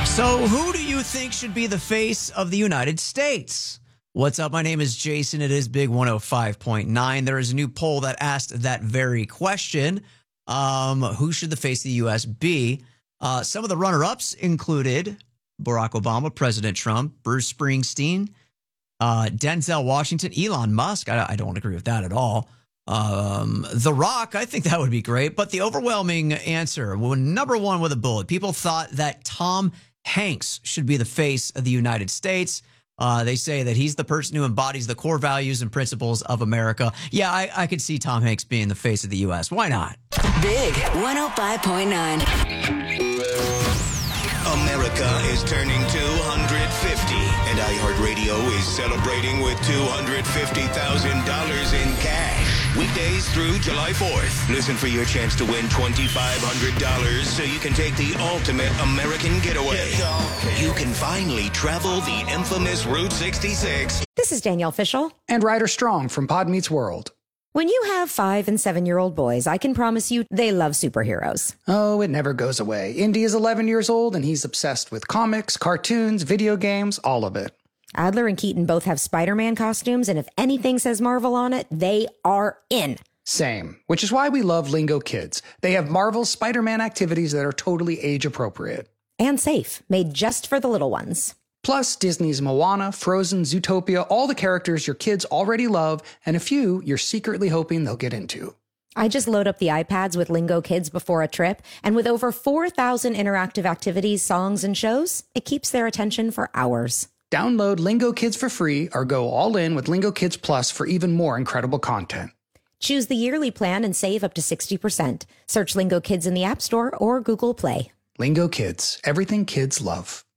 So who do you think should be the face of the United States? What's up? My name is Jason. It is Big 105.9. There is a new poll that asked that very question. Who should the face of the U.S. be? Some of the runner-ups included Barack Obama, President Trump, Bruce Springsteen, Denzel Washington, Elon Musk. I don't agree with that at all. The Rock, I think that would be great. But the overwhelming answer, number one with a bullet, people thought that Tom Hanks should be the face of the United States. They say that he's the person who embodies the core values and principles of America. Yeah, I could see Tom Hanks being the face of the U.S. Why not? Big 105.9. America is turning 250, and iHeartRadio is celebrating with $250,000 in cash. Weekdays through July 4th. Listen for your chance to win $2,500 so you can take the ultimate American getaway. You can finally travel the infamous Route 66. This is Danielle Fishel. And Ryder Strong from Pod Meets World. When you have 5- and 7-year-old boys, I can promise you they love superheroes. Oh, it never goes away. Indy is 11 years old, and he's obsessed with comics, cartoons, video games, all of it. Adler and Keaton both have Spider-Man costumes, and if anything says Marvel on it, they are in. Same, which is why we love Lingo Kids. They have Marvel's Spider-Man activities that are totally age-appropriate. And safe, made just for the little ones. Plus, Disney's Moana, Frozen, Zootopia, all the characters your kids already love, and a few you're secretly hoping they'll get into. I just load up the iPads with Lingo Kids before a trip, and with over 4,000 interactive activities, songs, and shows, it keeps their attention for hours. Download Lingo Kids for free or go all in with Lingo Kids Plus for even more incredible content. Choose the yearly plan and save up to 60%. Search Lingo Kids in the App Store or Google Play. Lingo Kids, everything kids love.